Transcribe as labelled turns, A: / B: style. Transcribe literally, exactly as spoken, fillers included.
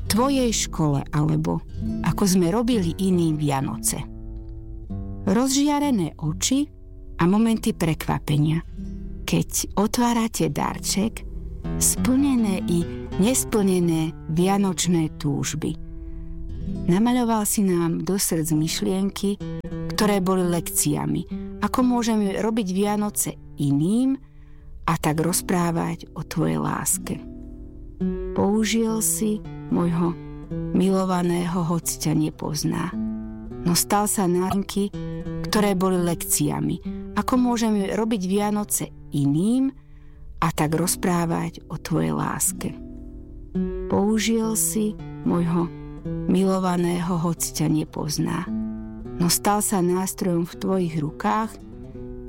A: tvojej škole, alebo ako sme robili iným Vianoce. Rozžiarené oči a momenty prekvapenia, keď otvárate darček, splnené i nesplnené vianočné túžby. Namaľoval si nám do srdc myšlienky, ktoré boli lekciami, ako môžeme robiť Vianoce iným a tak rozprávať o tvojej láske. Použil si môjho milovaného, hoci ťa nepozná. No stal sa nárinky, ktoré boli lekciami, ako môžeme robiť Vianoce iným a tak rozprávať o tvojej láske. Použil si môjho milovaného, hoci ťa nepozná. No stal sa nástrojom v tvojich rukách